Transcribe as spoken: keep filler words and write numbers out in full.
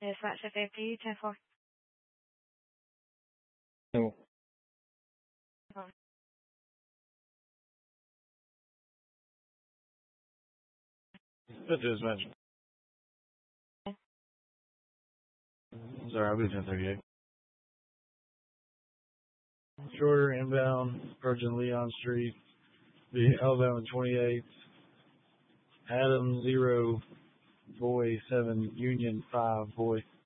Dispatch fifty, ten four. No. That is mentioned. Sorry, I'll be ten thirty-eight. Shorter inbound, approaching Leon Street, the Alabama twenty-eighth, Adam zero, boy seven, Union five, boy.